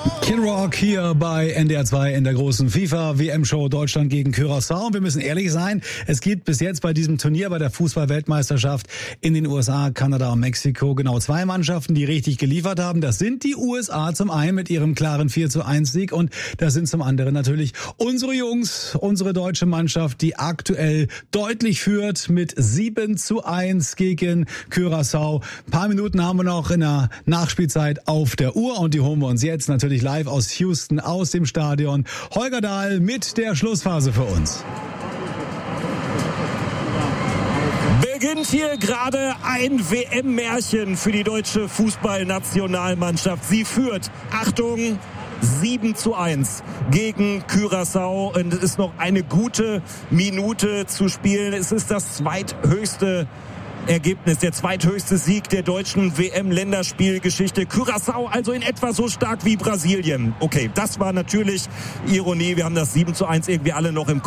Kid Rock hier bei NDR 2 in der großen FIFA-WM-Show Deutschland gegen Curaçao. Und wir müssen ehrlich sein, es gibt bis jetzt bei diesem Turnier, bei der Fußball-Weltmeisterschaft in den USA, Kanada und Mexiko genau 2 Mannschaften, die richtig geliefert haben. Das sind die USA zum einen mit ihrem klaren 4:1-Sieg und das sind zum anderen natürlich unsere Jungs, unsere deutsche Mannschaft, die aktuell deutlich führt mit 7:1 gegen Curaçao. Ein paar Minuten haben wir noch in der Nachspielzeit auf der Uhr und die holen wir uns jetzt natürlich live aus Houston, aus dem Stadion. Holger Dahl mit der Schlussphase für uns. Beginnt hier gerade ein WM-Märchen für die deutsche Fußballnationalmannschaft. Sie führt, Achtung, 7:1 gegen Curaçao und es ist noch eine gute Minute zu spielen. Es ist das zweithöchste Ergebnis, der zweithöchste Sieg der deutschen WM-Länderspielgeschichte. Curaçao also in etwa so stark wie Brasilien. Okay, das war natürlich Ironie. Wir haben das 7:1 irgendwie alle noch im Kopf.